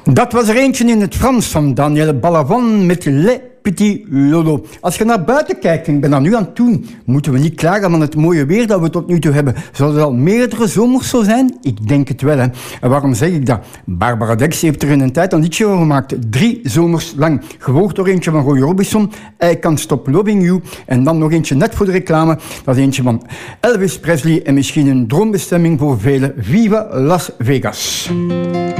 Dat was er eentje in het Frans van Daniel Balavoine met Le Petit Lolo. Als je naar buiten kijkt, en ik ben dat nu aan het doen, moeten we niet klagen van het mooie weer dat we tot nu toe hebben. Zal het al meerdere zomers zo zijn? Ik denk het wel, hè. En waarom zeg ik dat? Barbara Dex heeft er in een tijd een liedje over gemaakt. 3 zomers lang. Gevolgd door eentje van Roy Orbison, I Can't Stop Loving You. En dan nog eentje net voor de reclame. Dat is eentje van Elvis Presley en misschien een droombestemming voor velen. Viva Las Vegas.